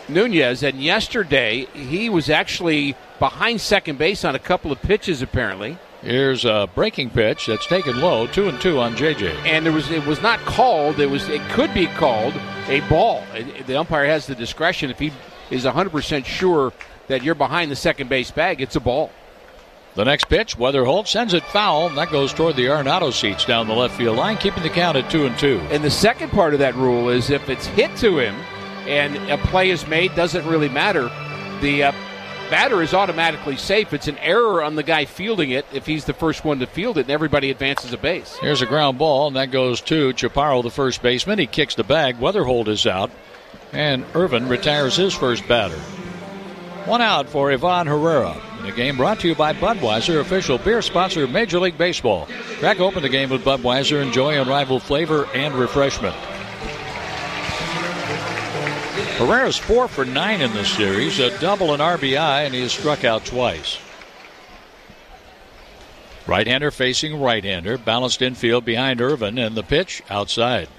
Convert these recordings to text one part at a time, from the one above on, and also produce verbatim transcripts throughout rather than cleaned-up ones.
Nunez, and yesterday he was actually behind second base on a couple of pitches, apparently. Here's a breaking pitch that's taken low, two and two on J J. And there was it was not called. It was it could be called a ball. The umpire has the discretion. If he is one hundred percent sure that you're behind the second base bag, it's a ball. The next pitch, Weatherholt sends it foul, and that goes toward the Arenado seats down the left field line, keeping the count at two and two. And the second part of that rule is if it's hit to him and a play is made, doesn't really matter. The uh, batter is automatically safe. It's an error on the guy fielding it if he's the first one to field it, and everybody advances a base. Here's a ground ball, and that goes to Chaparro, the first baseman. He kicks the bag. Weatherholt is out, and Irvin retires his first batter. One out for Ivan Herrera. The game brought to you by Budweiser, official beer sponsor of Major League Baseball. Crack open the game with Budweiser. Enjoy unrivaled flavor and refreshment. Herrera's four for nine in this series, a double, an R B I, and he has struck out twice. Right-hander facing right-hander, balanced infield behind Irvin, and the pitch outside.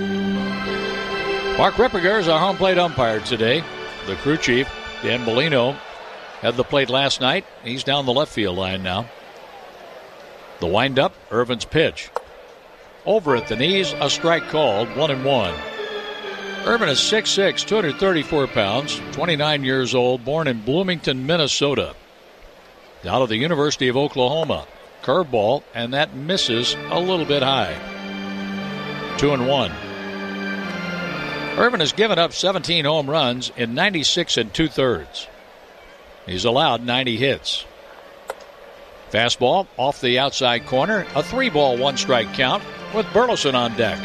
Mark Ripperger is our home plate umpire today. The crew chief, Dan Bellino, had the plate last night. He's down the left field line now. The windup, Irvin's pitch. Over at the knees, a strike called, one and one. Irvin is six foot six, two hundred thirty-four pounds, twenty-nine years old, born in Bloomington, Minnesota. Out of the University of Oklahoma. Curveball, and that misses a little bit high. Two and one. Irvin has given up seventeen home runs in ninety-six and two-thirds. He's allowed ninety hits. Fastball off the outside corner. A three-ball, one-strike count with Burleson on deck.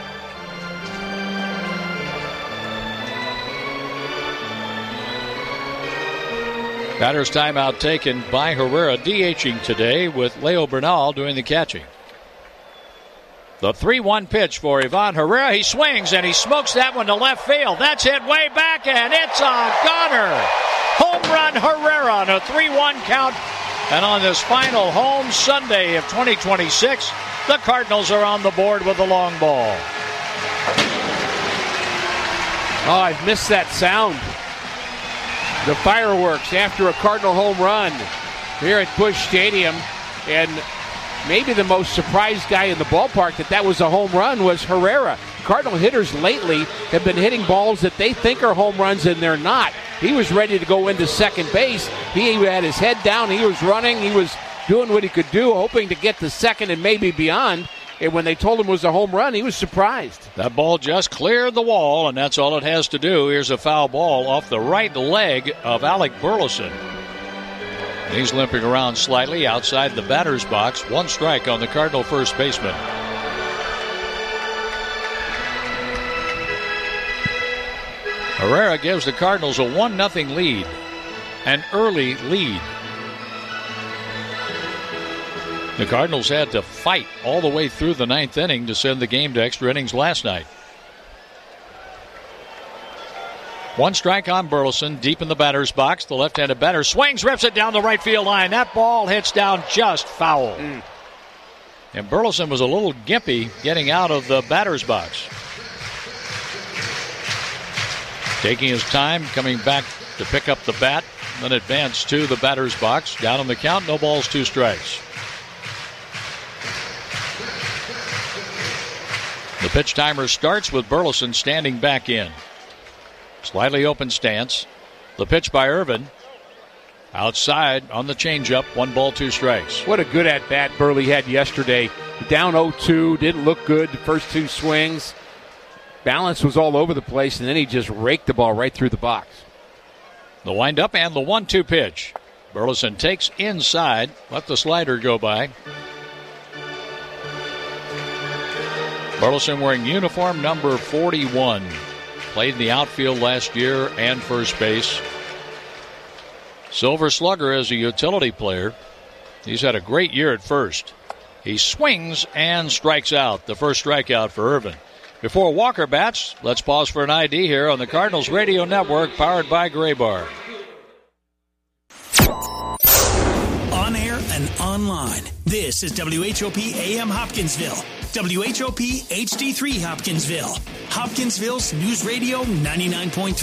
Batter's timeout taken by Herrera, DHing today with Leo Bernal doing the catching. The three one pitch for Ivan Herrera. He swings and he smokes that one to left field. That's hit way back and it's a goner. Home run Herrera on a three one count. And on this final home Sunday of twenty twenty-six, the Cardinals are on the board with a long ball. Oh, I've missed that sound. The fireworks after a Cardinal home run here at Busch Stadium. And maybe the most surprised guy in the ballpark that that was a home run was Herrera. Cardinal hitters lately have been hitting balls that they think are home runs, and they're not. He was ready to go into second base. He had his head down. He was running. He was doing what he could do, hoping to get to second and maybe beyond. And when they told him it was a home run, he was surprised. That ball just cleared the wall, and that's all it has to do. Here's a foul ball off the right leg of Alec Burleson. He's limping around slightly outside the batter's box. One strike on the Cardinal first baseman. Herrera gives the Cardinals a one nothing lead. An early lead. The Cardinals had to fight all the way through the ninth inning to send the game to extra innings last night. One strike on Burleson, deep in the batter's box. The left-handed batter swings, rips it down the right field line. That ball hits down just foul. Mm. And Burleson was a little gimpy getting out of the batter's box. Taking his time, coming back to pick up the bat, then advance to the batter's box. Down on the count, no balls, two strikes. The pitch timer starts with Burleson standing back in. Slightly open stance. The pitch by Irvin. Outside on the changeup. One ball, two strikes. What a good at-bat Burley had yesterday. Down oh two. Didn't look good the first two swings. Balance was all over the place, and then he just raked the ball right through the box. The windup and the one two pitch. Burleson takes inside. Let the slider go by. Burleson wearing uniform number forty-one. Played in the outfield last year and first base. Silver Slugger as a utility player. He's had a great year at first. He swings and strikes out. The first strikeout for Irvin. Before Walker bats, let's pause for an I D here on the Cardinals Radio Network, powered by Gray Bar. On air and online, this is W H O P A M Hopkinsville. W H O P H D three Hopkinsville. Hopkinsville's News Radio ninety-nine point three.